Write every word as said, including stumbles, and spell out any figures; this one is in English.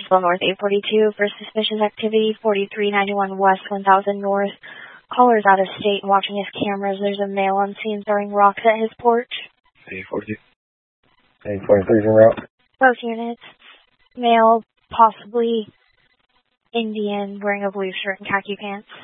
Knoxville North eight forty-two for suspicious activity, forty-three ninety-one West one thousand North. Caller's out of state and watching his cameras. There's a male on scene throwing rocks at his porch. eight forty-two. eight forty-three en route. Both units. Male, possibly Indian, wearing a blue shirt and khaki pants.